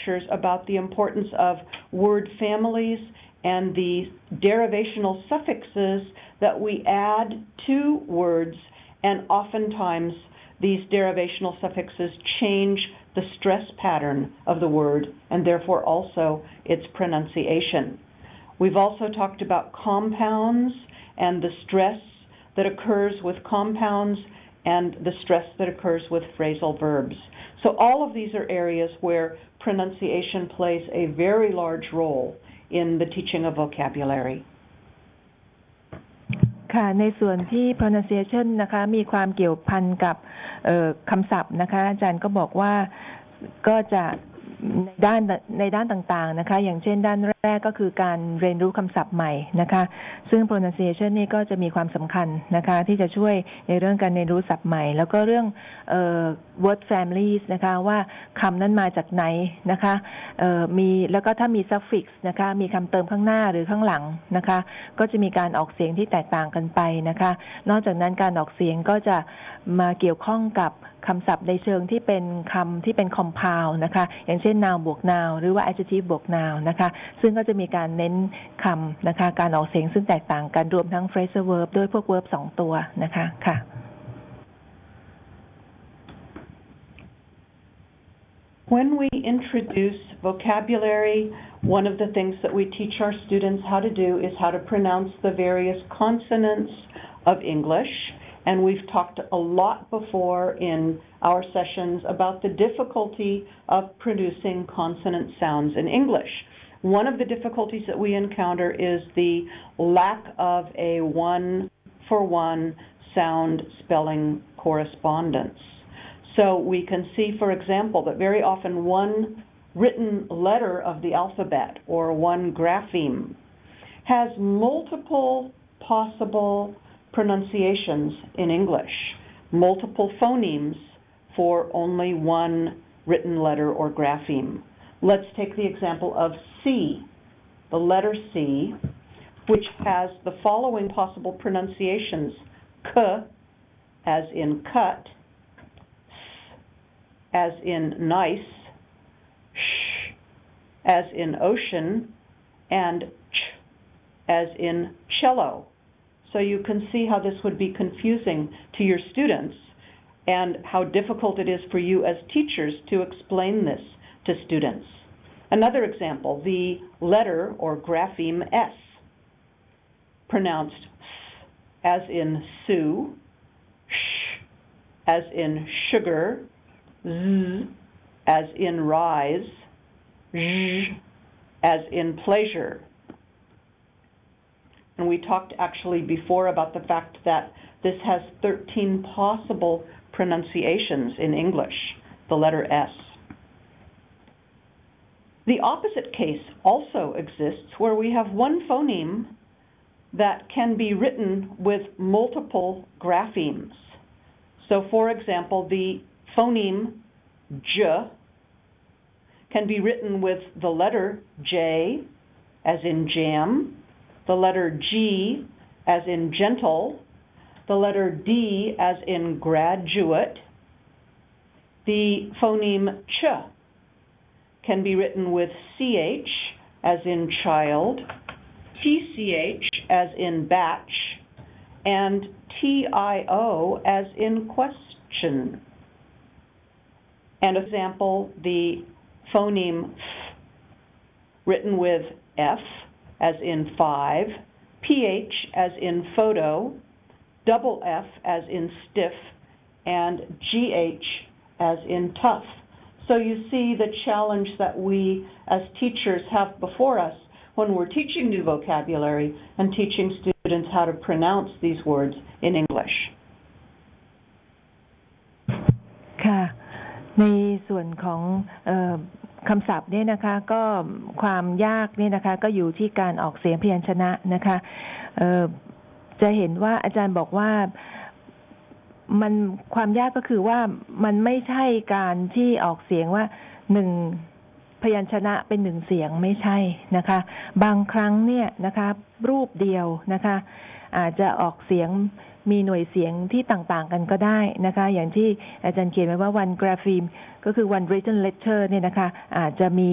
lectures about the importance of word families and the derivational suffixes that we add to words, and oftentimes these derivational suffixes change the stress pattern of the word and therefore also its pronunciation. We've also talked about compounds and the stress that occurs with compounds and the stress that occurs with phrasal verbs. So all of these are areas where pronunciation plays a very large role in the teaching of vocabulary. ค่ะในส่วนที่ pronunciation นะคะมีความเกี่ยวพันกับคำศัพท์นะคะอาจารย์ก็บอกว่าก็จะในด้านต่างๆนะคะอย่างเช่นด้านแรกก็คือการเรียนรู้คำศัพท์ใหม่นะคะซึ่ง pronunciation นี่ก็จะมีความสำคัญนะคะที่จะช่วยในเรื่องการเรียนรู้ศัพท์ใหม่แล้วก็เรื่องword families นะคะว่าคำนั้นมาจากไหนนะคะมีแล้วก็ถ้ามี suffix นะคะมีคำเติมข้างหน้าหรือข้างหลังนะคะก็จะมีการออกเสียงที่แตกต่างกันไปนะคะนอกจากนั้นการออกเสียงก็จะมาเกี่ยวข้องกับคำศัพท์ในเชิงที่เป็นคำที่เป็น compound นะคะอย่างเช่น noun บวก noun หรือว่า adjective บวก noun นะคะซึ่งก็จะมีการเน้นคำนะคะการออกเสียงซึ่งแตกต่างกันรวมทั้ง phrasal verb ด้วยพวก verb 2 ตัวนะคะค่ะ When we introduce vocabulary, one of the things that we teach our students how to do is how to pronounce the various consonants of English. And we've talked a lot before in our sessions about the difficulty of producing consonant sounds in English. One of the difficulties that we encounter is the lack of a one-for-one sound spelling correspondence. So we can see, for example, that very often one written letter of the alphabet or one grapheme has multiple possible pronunciations in English, multiple phonemes for only one written letter or grapheme. Let's take the example of C, the letter C, which has the following possible pronunciations: K, as in cut, S, as in nice, Sh, as in ocean, and Ch, as in cello. So you can see how this would be confusing to your students and how difficult it is for you as teachers to explain this to students. Another example, the letter or grapheme S, pronounced S as in Sue, Sh as in sugar, Z as in rise, Zh as in pleasure. And we talked actually before about the fact that this has 13 possible pronunciations in English, the letter S. The opposite case also exists where we have one phoneme that can be written with multiple graphemes. So for example, the phoneme J can be written with the letter J as in jam, the letter G as in gentle, the letter D as in graduate. The phoneme Ch can be written with CH as in child, TCH as in batch, and TIO as in question. An example, the phoneme F written with F as in 5, PH as in photo, double F as in stiff, and GH as in tough. So you see the challenge that we as teachers have before us when we're teaching new vocabulary and teaching students how to pronounce these words in English. ค่ะในส่วนของคำศัพท์เนี่ยนะคะก็ความยากเนี่ยนะคะก็อยู่ที่การออกเสียงพยัญชนะนะคะจะเห็นว่าอาจารย์บอกว่ามันความยากก็คือว่ามันไม่ใช่การที่ออกเสียงว่าหนึ่งพยัญชนะเป็นหนึ่งเสียงไม่ใช่นะคะบางครั้งเนี่ยนะคะรูปเดียวนะคะอาจจะออกเสียงมีหน่วยเสียงที่ต่างๆกันก็ได้นะคะอย่างที่อาจารย์เขียนไว้ว่า one grapheme ก็คือ one written letter เนี่ยนะคะอาจจะมี